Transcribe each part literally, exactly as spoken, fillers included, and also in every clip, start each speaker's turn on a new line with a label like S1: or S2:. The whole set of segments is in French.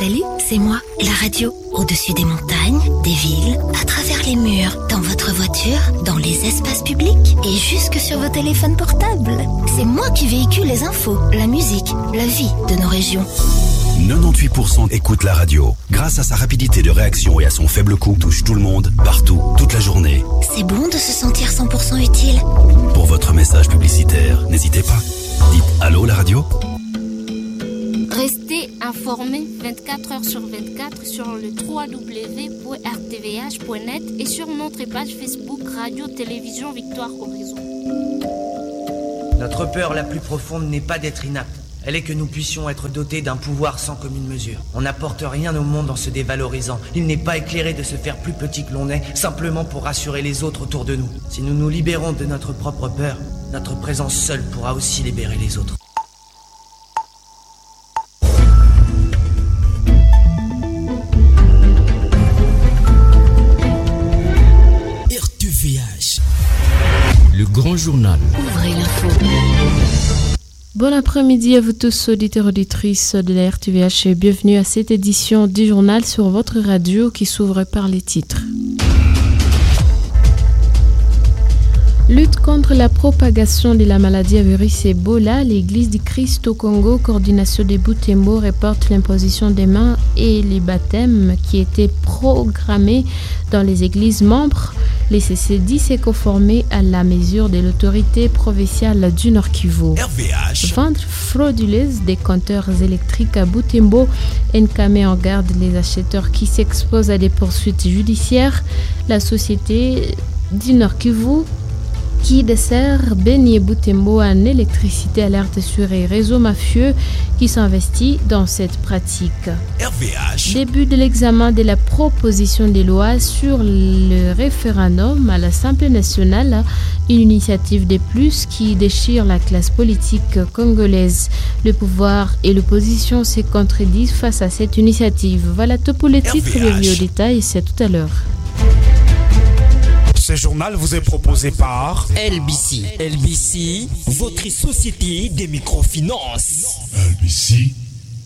S1: Salut, c'est moi, la radio. Au-dessus des montagnes, des villes, à travers les murs, dans votre voiture, dans les espaces publics et jusque sur vos téléphones portables. C'est moi qui véhicule les infos, la musique, la vie de nos régions.
S2: quatre-vingt-dix-huit pour cent écoute la radio. Grâce à sa rapidité de réaction et à son faible coût, touche tout le monde, partout, toute la journée.
S1: C'est bon de se sentir cent pour cent utile.
S2: Pour votre message publicitaire, n'hésitez pas. Dites allô la radio.
S3: Restez informés vingt-quatre heures sur vingt-quatre sur le w w w point r t v h point net et sur notre page Facebook Radio Télévision Victoire Horizon.
S4: Notre peur la plus profonde n'est pas d'être inapte. Elle est que nous puissions être dotés d'un pouvoir sans commune mesure. On n'apporte rien au monde en se dévalorisant. Il n'est pas éclairé de se faire plus petit que l'on est, simplement pour rassurer les autres autour de nous. Si nous nous libérons de notre propre peur, notre présence seule pourra aussi libérer les autres.
S5: R T V H, le grand journal.
S1: Ouvrez l'info.
S6: Bon après-midi à vous tous, auditeurs et auditrices de la R T V H, et bienvenue à cette édition du journal sur votre radio qui s'ouvre par les titres. Lutte contre la propagation de la maladie à virus Ebola, l'Église du Christ au Congo, coordination des Butembo, reporte l'imposition des mains et les baptêmes qui étaient programmés dans les églises membres. Les C C dit s'est conformé à la mesure de l'autorité provinciale du Nord Kivu.
S5: R V H.
S6: Vente frauduleuse des compteurs électriques à Butembo. N K met en garde les acheteurs qui s'exposent à des poursuites judiciaires. La société du Nord Kivu qui dessert Beni et Butembo en électricité alerte sur les réseaux mafieux qui s'investissent dans cette pratique.
S5: R V H.
S6: Début de l'examen de la proposition de loi sur le référendum à l'Assemblée nationale, une initiative de plus qui déchire la classe politique congolaise. Le pouvoir et l'opposition se contredisent face à cette initiative. Voilà tout pour les titres, bienvenue au détail et c'est tout à l'heure.
S7: Ce journal vous est proposé par
S5: L B C. L B C, votre société des microfinances.
S8: L B C,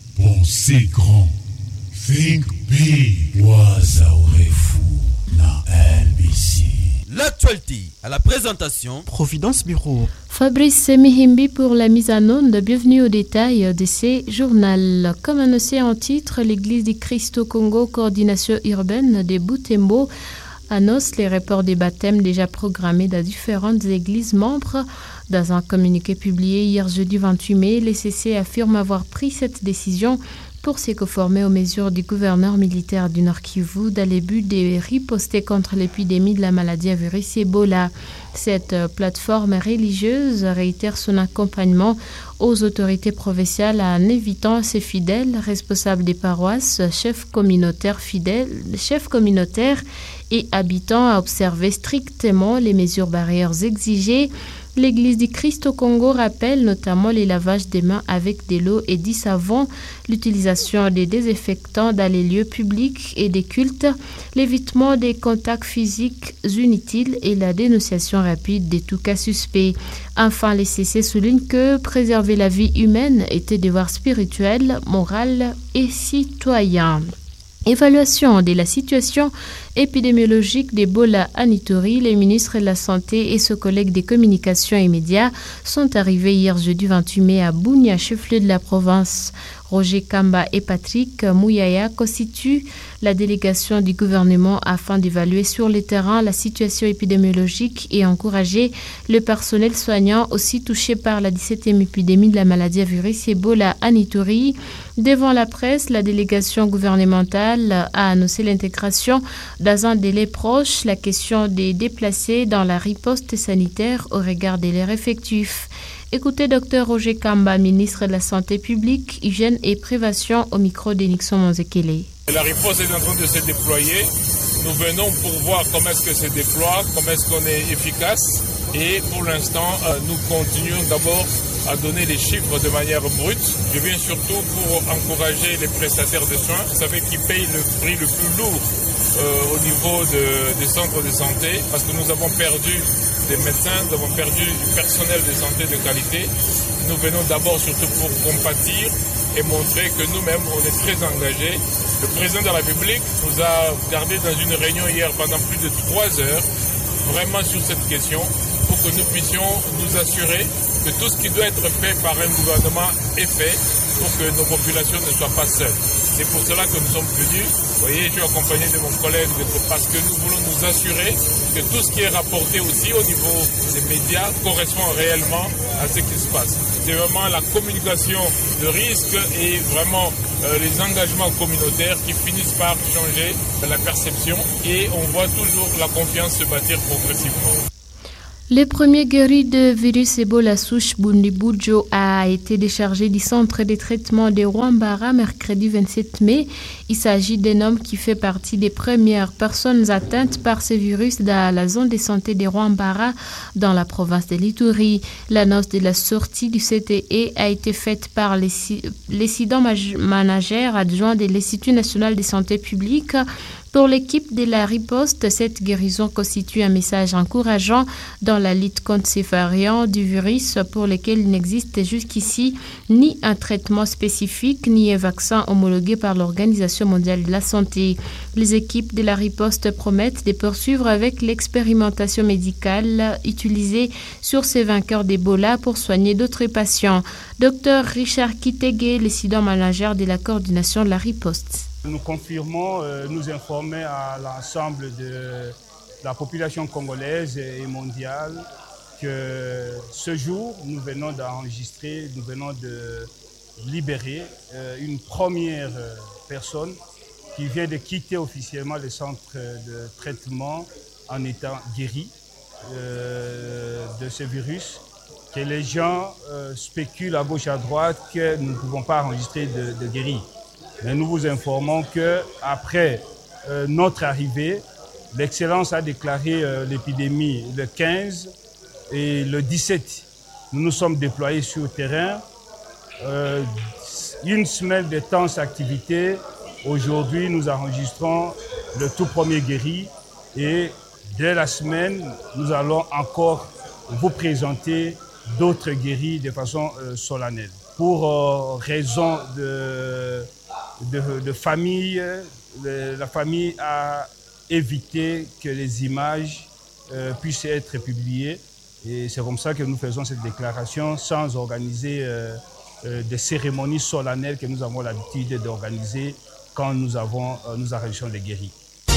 S8: pensez grand. Think big. Wazaorefu na L B C.
S9: L'actualité à la présentation
S7: Providence Bureau.
S6: Fabrice Semihimbi pour la mise en onde. Bienvenue au détail de ces journaux. Comme annoncé en titre, l'Église du Christ au Congo, coordination urbaine des Butembo, annonce les reports des baptêmes déjà programmés dans différentes églises membres. Dans un communiqué publié hier jeudi vingt-huit mai, les C C affirment avoir pris cette décision pour se conformer aux mesures du gouverneur militaire du Nord Kivu dans le but de riposter contre l'épidémie de la maladie à virus Ebola. Cette plateforme religieuse réitère son accompagnement aux autorités provinciales en évitant à ses fidèles, responsables des paroisses, chefs communautaires fidèles, chefs communautaires et habitants à observer strictement les mesures barrières exigées. L'Église du Christ au Congo rappelle notamment les lavages des mains avec de l'eau et du savon, l'utilisation des désinfectants dans les lieux publics et des cultes, l'évitement des contacts physiques inutiles et la dénonciation rapide de tout cas suspect. Enfin, les C C soulignent que préserver la vie humaine est un devoir spirituel, moral et citoyen. Évaluation de la situation épidémiologique d'Ebola à Ituri, les ministres de la Santé et ses collègues des communications et médias sont arrivés hier jeudi vingt-huit mai à Bunia, chef-lieu de la province. Roger Kamba et Patrick Mouyaya constituent la délégation du gouvernement afin d'évaluer sur le terrain la situation épidémiologique et encourager le personnel soignant aussi touché par la dix-septième épidémie de la maladie à virus Ebola à Ituri. Devant la presse, la délégation gouvernementale a annoncé l'intégration dans un délai proche la question des déplacés dans la riposte sanitaire au regard de leurs effectifs. Écoutez Dr Roger Kamba, ministre de la Santé publique, Hygiène et Prévention au micro de Nixon Monzekele.
S10: La riposte est en train de se déployer. Nous venons pour voir comment est-ce que se déploie, comment est-ce qu'on est efficace. Et pour l'instant, euh, nous continuons d'abord à donner les chiffres de manière brute. Je viens surtout pour encourager les prestataires de soins. Vous savez qu'ils payent le prix le plus lourd euh, au niveau de, des centres de santé parce que nous avons perdu des médecins, nous avons perdu du personnel de santé de qualité. Nous venons d'abord surtout pour compatir et montrer que nous-mêmes, on est très engagés. Le président de la République nous a gardés dans une réunion hier pendant plus de trois heures, vraiment sur cette question, pour que nous puissions nous assurer que tout ce qui doit être fait par un gouvernement est fait pour que nos populations ne soient pas seules. C'est pour cela que nous sommes venus. Vous voyez, je suis accompagné de mon collègue parce que nous voulons nous assurer que tout ce qui est rapporté aussi au niveau des médias correspond réellement à ce qui se passe. C'est vraiment la communication de risque et vraiment euh, les engagements communautaires qui finissent par changer la perception et on voit toujours la confiance se bâtir progressivement.
S6: Le premier guéri de virus Ebola souche Bundibujo a été déchargé du centre de traitement de Rwambara mercredi vingt-sept mai. Il s'agit d'un homme qui fait partie des premières personnes atteintes par ce virus dans la zone de santé de Rwambara dans la province de l'Ituri. L'annonce de la sortie du C T E a été faite par l'incident manager adjoint de l'Institut national de santé publique. Pour l'équipe de la riposte, cette guérison constitue un message encourageant dans la lutte contre ces variants du virus pour lesquels il n'existe jusqu'ici ni un traitement spécifique ni un vaccin homologué par l'Organisation mondiale de la santé. Les équipes de la riposte promettent de poursuivre avec l'expérimentation médicale utilisée sur ces vainqueurs d'Ebola pour soigner d'autres patients. Docteur Richard Kitege, l'incident manager de la coordination de la riposte.
S11: Nous confirmons, euh, nous informer à l'ensemble de la population congolaise et mondiale que ce jour, nous venons d'enregistrer, nous venons de libérer euh, une première personne qui vient de quitter officiellement le centre de traitement en étant guéri euh, de ce virus, que les gens euh, spéculent à gauche et à droite que nous ne pouvons pas enregistrer de, de guéri. Mais nous vous informons qu'après euh, notre arrivée, l'Excellence a déclaré euh, l'épidémie le quinze et le dix-sept. Nous nous sommes déployés sur le terrain. Euh, une semaine de tense activité. Aujourd'hui, nous enregistrons le tout premier guéri et dès la semaine, nous allons encore vous présenter d'autres guéris de façon euh, solennelle. Pour euh, raison de... De, de famille, de, la famille a évité que les images euh, puissent être publiées et c'est comme ça que nous faisons cette déclaration sans organiser euh, euh, des cérémonies solennelles que nous avons l'habitude d'organiser quand nous, avons, euh, nous enregistrons les guéris.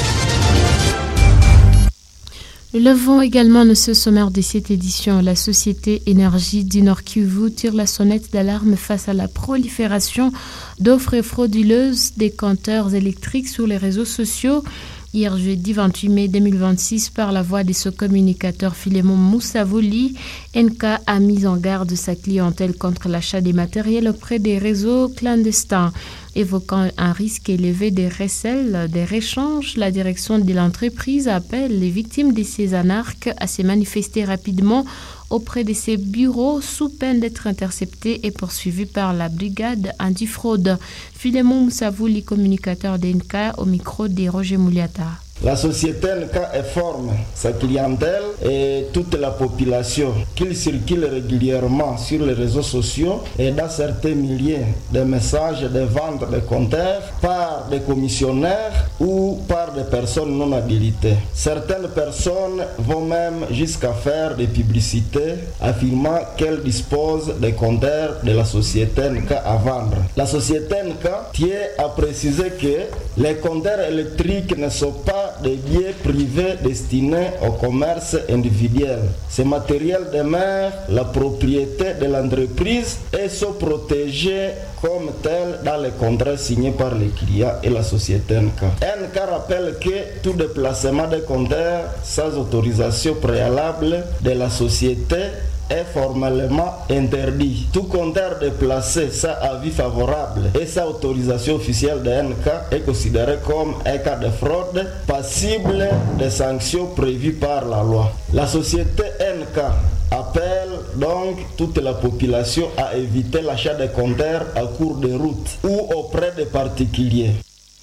S6: Nous l'avons également dans ce sommaire de cette édition. La société Énergie du Nord Kivu tire la sonnette d'alarme face à la prolifération d'offres frauduleuses des compteurs électriques sur les réseaux sociaux. Hier jeudi vingt-huit mai deux mille vingt-six, par la voix de ce communicateur Philémon Moussavouli, N K a mis en garde sa clientèle contre l'achat des matériels auprès des réseaux clandestins. Évoquant un risque élevé des recels, des réchanges, la direction de l'entreprise appelle les victimes de ces anarques à se manifester rapidement auprès de ces bureaux sous peine d'être interceptés et poursuivis par la brigade antifraude. Philémon Moussavouli, communicateur d'N K, au micro de Roger Mouliata.
S12: La société N K informe sa clientèle et toute la population qu'il circule régulièrement sur les réseaux sociaux et dans certains milliers de messages de vente de compteurs par des commissionnaires ou par des personnes non habilitées. Certaines personnes vont même jusqu'à faire des publicités affirmant qu'elles disposent des compteurs de la société N K à vendre. La société N K tient à préciser que les compteurs électriques ne sont pas des biens privés destinés au commerce individuel. Ces matériels demeurent la propriété de l'entreprise et sont protégés comme tels dans les contrats signés par les clients et la société N K. N K rappelle que tout déplacement de compteurs sans autorisation préalable de la société est formellement interdit. Tout compteur déplacé sans avis favorable et sans autorisation officielle de N K est considéré comme un cas de fraude passible des sanctions prévues par la loi. La société N K appelle donc toute la population à éviter l'achat de compteurs à cours de route ou auprès des particuliers.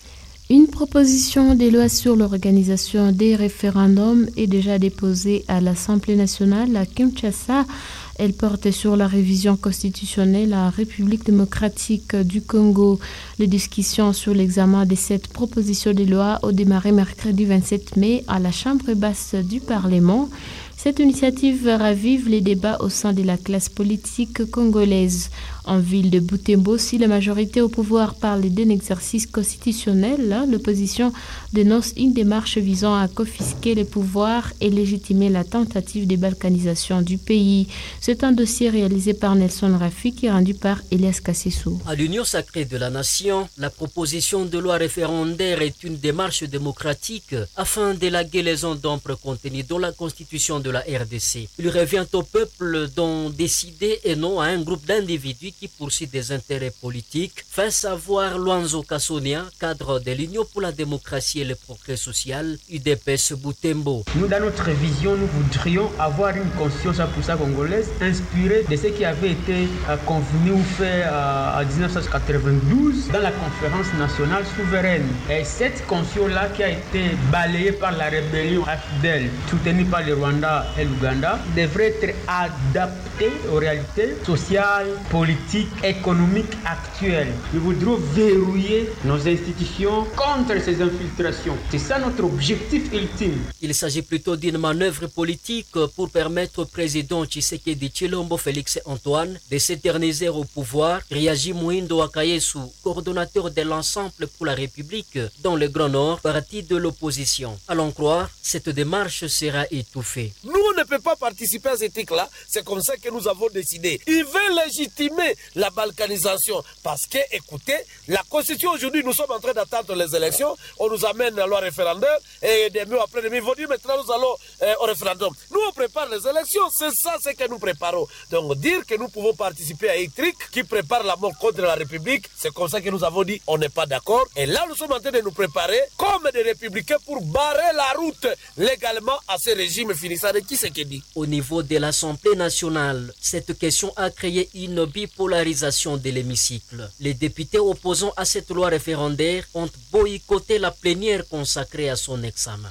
S6: Une proposition de loi sur l'organisation des référendums est déjà déposée à l'Assemblée nationale à Kinshasa. Elle porte sur la révision constitutionnelle à la République démocratique du Congo. Les discussions sur l'examen de cette proposition de loi ont démarré mercredi vingt-sept mai à la Chambre basse du Parlement. Cette initiative ravive les débats au sein de la classe politique congolaise. En ville de Butembo, si la majorité au pouvoir parle d'un exercice constitutionnel, l'opposition dénonce une démarche visant à confisquer les pouvoirs et légitimer la tentative de balkanisation du pays. C'est un dossier réalisé par Nelson Rafik et rendu par Elias Kassissou.
S13: À l'Union sacrée de la nation, la proposition de loi référendaire est une démarche démocratique afin d'élaguer les ondes d'ombre contenues dans la constitution de la R D C. Il revient au peuple d'en décider et non à un groupe d'individus qui poursuit des intérêts politiques, fait savoir Luanzo Kassonia, cadre de l'Union pour la démocratie et le progrès social, U D P S Butembo.
S14: Nous, dans notre vision, nous voudrions avoir une conscience pour ça congolaise inspirée de ce qui avait été convenu ou fait en dix-neuf cent quatre-vingt-douze dans la conférence nationale souveraine. Et cette conscience-là qui a été balayée par la rébellion F D L, soutenue par le Rwanda et l'Ouganda, devrait être adaptée aux réalités sociales, politiques, économiques actuelles. Nous voudrons verrouiller nos institutions contre ces infiltrations. C'est ça notre objectif ultime.
S13: Il s'agit plutôt d'une manœuvre politique pour permettre au président Tshisekedi Tshilombo Félix Antoine de s'éterniser au pouvoir, réagit Mouindo Akayesu, coordonnateur de l'Ensemble pour la République dans le Grand Nord, parti de l'opposition. À l'en croire, cette démarche sera étouffée.
S15: Nous, on ne peut pas participer à ce truc-là. C'est comme ça que nous avons décidé. Ils veulent légitimer la balkanisation. Parce que, écoutez, la Constitution, aujourd'hui, nous sommes en train d'attendre les élections. On nous amène à la loi référendaire. Et des mois après, ils vont dire maintenant, nous allons euh, au référendum. Nous, on prépare les élections. C'est ça ce que nous préparons. Donc, dire que nous pouvons participer à un truc qui prépare la mort contre la République, c'est comme ça que nous avons dit, on n'est pas d'accord. Et là, nous sommes en train de nous préparer comme des républicains pour barrer la route légalement à ce régime finissant de qui c'est qui dit.
S13: Au niveau de l'Assemblée nationale, cette question a créé une bipolarisation de l'hémicycle. Les députés opposant à cette loi référendaire ont boycotté la plénière consacrée à son examen.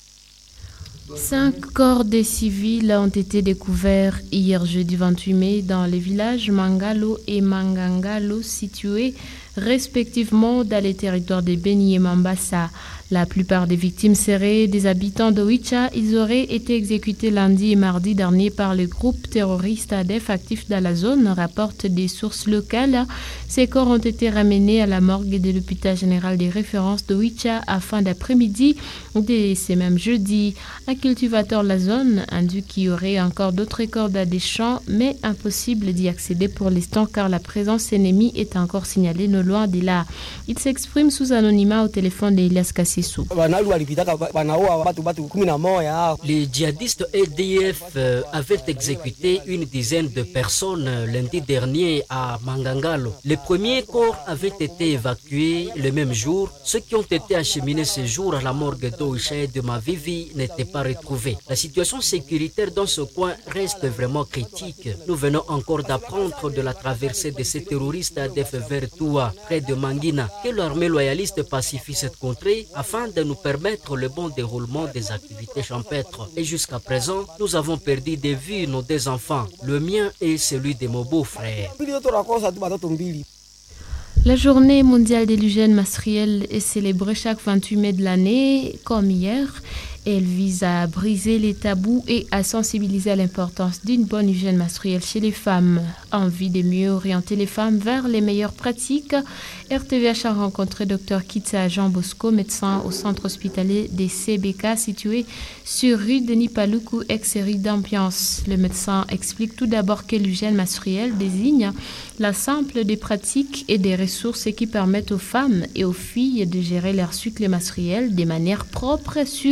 S6: Cinq corps des civils ont été découverts hier jeudi vingt-huit mai dans les villages Mangalo et Mangangalo situés respectivement dans les territoires de Beni et Mambasa. La plupart des victimes seraient des habitants de Wicha. Ils auraient été exécutés lundi et mardi dernier par le groupe terroriste A D F actif dans la zone, rapportent des sources locales. Ces corps ont été ramenés à la morgue de l'hôpital général des références de Wicha à fin d'après-midi de ce même jeudi. Un cultivateur de la zone indique qu'il y aurait encore d'autres corps dans des champs, mais impossible d'y accéder pour l'instant car la présence ennemie est encore signalée non loin de là. Il s'exprime sous anonymat au téléphone d'Elias Kassissou.
S13: Les djihadistes A D F avaient exécuté une dizaine de personnes lundi dernier à Mangangalo. Les premiers corps avaient été évacués le même jour. Ceux qui ont été acheminés ce jour à la morgue d'Oisha et de Mavivi n'étaient pas retrouvés. La situation sécuritaire dans ce coin reste vraiment critique. Nous venons encore d'apprendre de la traversée de ces terroristes A D F vers Toua, près de Mangina, que l'armée loyaliste pacifie cette contrée afin de nous permettre le bon déroulement des activités champêtres. Et jusqu'à présent, nous avons perdu de vue nos deux enfants, le mien et celui de mon beau-frère.
S6: La journée mondiale de l'hygiène menstruelle est célébrée chaque vingt-huit mai de l'année, comme hier. Elle vise à briser les tabous et à sensibiliser à l'importance d'une bonne hygiène menstruelle chez les femmes. Envie de mieux orienter les femmes vers les meilleures pratiques, R T V H a rencontré Dr Kitsa Jean Bosco, médecin au centre hospitalier des C B K situé sur rue Denis Paluku, ex-rue d'Ambiance. Le médecin explique tout d'abord que l'hygiène menstruelle désigne l'ensemble des pratiques et des ressources qui permettent aux femmes et aux filles de gérer leur cycle menstruel de manière propre, sûre et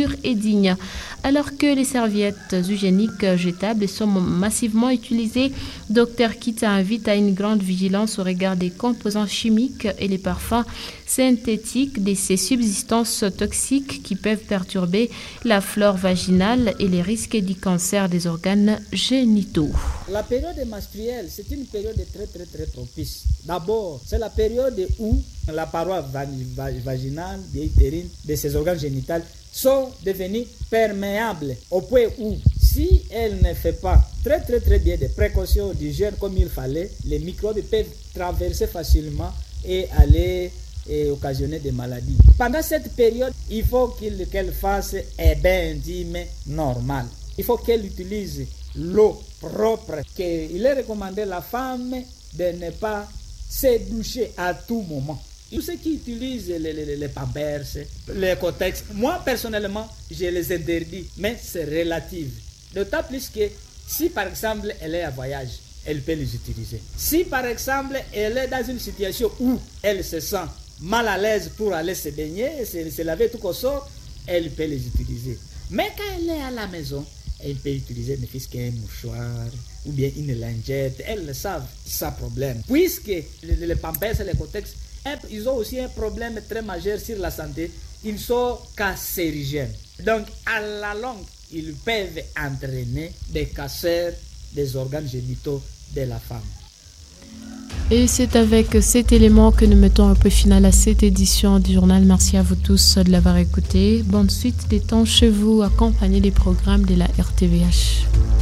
S6: indigne. Alors que les serviettes hygiéniques jetables sont massivement utilisées, Docteur Kita invite à une grande vigilance au regard des composants chimiques et les parfums synthétiques de ces substances toxiques qui peuvent perturber la flore vaginale et les risques du cancer des organes génitaux.
S16: La période menstruelle, c'est une période très très très propice. D'abord, c'est la période où la paroi vaginale, utérine, de ces organes génitaux sont devenus perméables au point où, si elle ne fait pas très très très bien des précautions d'hygiène comme il fallait, les microbes peuvent traverser facilement et aller et occasionner des maladies. Pendant cette période, il faut qu'il, qu'elle fasse un bain intime normal. Il faut qu'elle utilise l'eau propre. Il est recommandé à la femme de ne pas se doucher à tout moment. Tous ceux qui utilisent les, les, les pampers, les cotex, moi personnellement, je les interdis, mais c'est relatif. D'autant plus que si par exemple elle est en voyage, elle peut les utiliser. Si par exemple elle est dans une situation où elle se sent mal à l'aise pour aller se baigner, se, se laver tout au sort, elle peut les utiliser. Mais quand elle est à la maison, elle peut utiliser ne fût qu'un mouchoir ou bien une lingette. Elles le savent, sans problème. Puisque les, les pampers et les cotex, ils ont aussi un problème très majeur sur la santé. Ils sont cancérigènes. Donc, à la longue, ils peuvent entraîner des cancers des organes génitaux de la femme.
S6: Et c'est avec cet élément que nous mettons un peu final à cette édition du journal. Merci à vous tous de l'avoir écouté. Bonne suite des temps chez vous, accompagnés des programmes de la R T V H.